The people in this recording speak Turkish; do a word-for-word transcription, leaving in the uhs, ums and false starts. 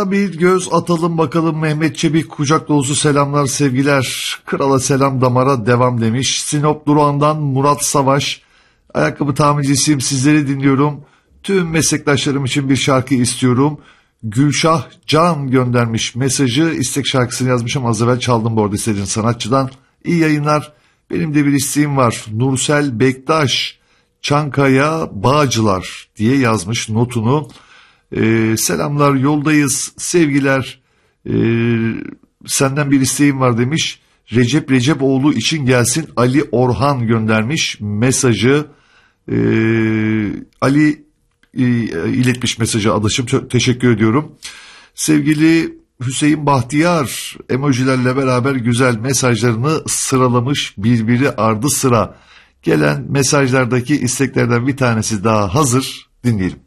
Krala bir göz atalım bakalım. Mehmet Çebik kucak dolusu selamlar, sevgiler. Krala selam, damara devam demiş. Sinop Durağan'dan Murat Savaş. Ayakkabı tamircisiyim, sizleri dinliyorum. Tüm meslektaşlarım için bir şarkı istiyorum. Gülşah Can göndermiş mesajı. İstek şarkısını yazmış ama az evvel çaldım bu arada istediğin sanatçıdan. İyi yayınlar. Benim de bir isteğim var. Nursel Bektaş, Çankaya Bağcılar diye yazmış notunu. Ee, selamlar, yoldayız, sevgiler, ee, senden bir isteğim var demiş. Recep Receboğlu için gelsin Ali Orhan göndermiş mesajı. Ee, Ali e, iletmiş mesajı, adaşım, çok teşekkür ediyorum. Sevgili Hüseyin Bahtiyar emojilerle beraber güzel mesajlarını sıralamış, birbiri ardı sıra. Gelen mesajlardaki isteklerden bir tanesi daha hazır, dinleyelim.